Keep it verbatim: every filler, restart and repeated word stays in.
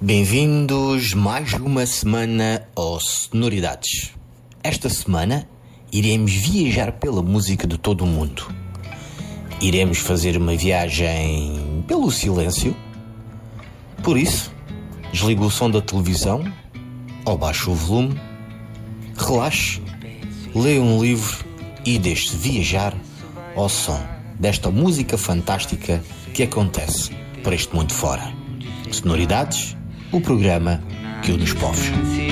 Bem-vindos mais uma semana ao Sonoridades. Esta semana iremos viajar pela música de todo o mundo. Iremos fazer uma viagem pelo silêncio. Por isso, desligue o som da televisão ou baixe o volume, relaxe, leia um livro e deixe-se viajar ao som desta música fantástica que acontece por este mundo fora. Sonoridades, o programa que une os povos.